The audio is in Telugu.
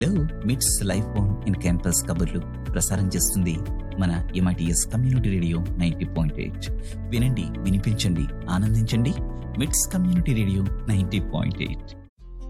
హలో, మిట్స్ లైఫ్ బోన్ ఇన్ క్యాంపస్ కబుర్లు ప్రసారం చేస్తుంది మన ఎంఐటిఎస్ కమ్యూనిటీ రేడియో 90.8. వినండి, వినిపించండి, ఆనందించండి. మిట్స్ కమ్యూనిటీ రేడియో 90.8.